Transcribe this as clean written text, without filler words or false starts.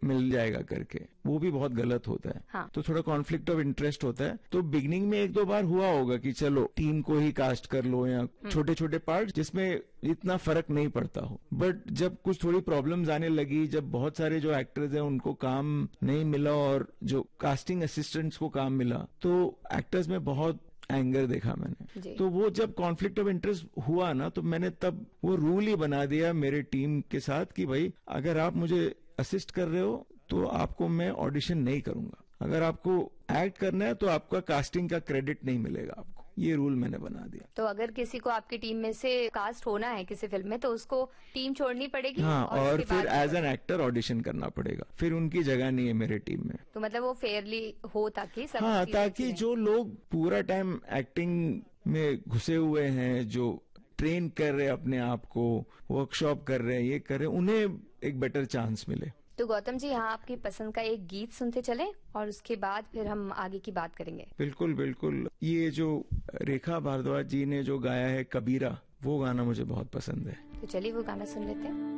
मिल जाएगा करके, वो भी बहुत गलत होता है। हाँ। तो थोड़ा कॉन्फ्लिक्ट ऑफ इंटरेस्ट होता है। तो बिगनिंग में 1-2 बार हुआ होगा कि चलो टीम को ही कास्ट कर लो या छोटे छोटे पार्ट जिसमें इतना फर्क नहीं पड़ता हो। बट जब कुछ थोड़ी प्रॉब्लम्स आने लगी, जब बहुत सारे जो एक्टर्स हैं उनको काम नहीं मिला और जो कास्टिंग असिस्टेंट्स को काम मिला, तो एक्टर्स में बहुत एंगर देखा मैंने। तो वो जब कॉन्फ्लिक्ट ऑफ इंटरेस्ट हुआ ना, तो मैंने तब वो रूल ही बना दिया मेरे टीम के साथ कि भाई अगर आप मुझे असिस्ट कर रहे हो तो आपको मैं ऑडिशन नहीं करूंगा, अगर आपको एक्ट करना है तो आपका कास्टिंग का क्रेडिट नहीं मिलेगा आपको। ये रूल मैंने बना दिया। तो अगर किसी को आपकी टीम में से कास्ट होना है किसी फिल्म में तो उसको टीम छोड़नी पड़ेगी। हाँ, और फिर एज एन एक्टर ऑडिशन करना पड़ेगा, फिर उनकी जगह नहीं है मेरे टीम में। तो मतलब वो फेयरली हो ताकि सब हाँ, ताकि जो लोग पूरा टाइम एक्टिंग में घुसे हुए हैं, जो ट्रेन कर रहे हैं अपने आप को, वर्कशॉप कर रहे हैं, ये कर रहे हैं, उन्हें एक बेटर चांस मिले। तो गौतम जी, यहाँ आपकी पसंद का एक गीत सुनते चले और उसके बाद फिर हम आगे की बात करेंगे। बिल्कुल बिल्कुल। ये जो रेखा भारद्वाज जी ने जो गाया है कबीरा, वो गाना मुझे बहुत पसंद है। तो चलिए वो गाना सुन लेते हैं।